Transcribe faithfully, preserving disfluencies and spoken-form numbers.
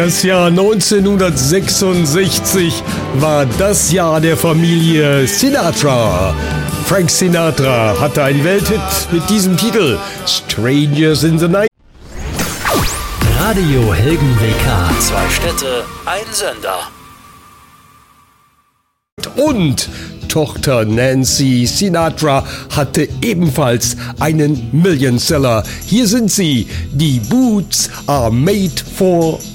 Das Jahr neunzehnhundertsechsundsechzig war das Jahr der Familie Sinatra. Frank Sinatra hatte einen Welthit mit diesem Titel, Strangers in the Night. Radio Helden W K. Zwei Städte, ein Sender. Und Tochter Nancy Sinatra hatte ebenfalls einen Millionseller. Hier sind sie, die Boots are made for